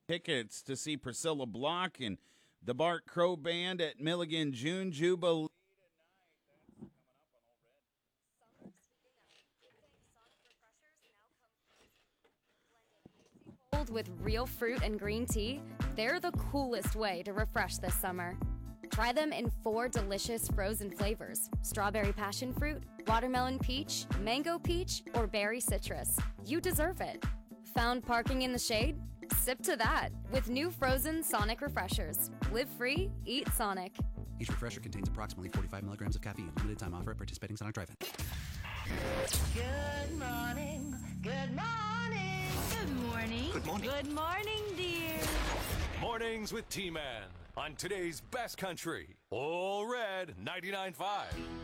Tickets to see Priscilla Block and the Bart Crow Band at Milligan June Jubilee. With real fruit and green tea, they're the coolest way to refresh this summer. Try them in 4 delicious frozen flavors: strawberry passion fruit, watermelon peach, mango peach, or berry citrus. You deserve it. Found parking in the shade? Sip to that with new frozen Sonic Refreshers. Live free, eat Sonic. Each refresher contains approximately 45 milligrams of caffeine. Limited time offer at participating Sonic Drive-In. Good morning. Good morning. Good morning. Good morning. Good morning, dear. Mornings with T-Man on today's best country. All Red 99.5.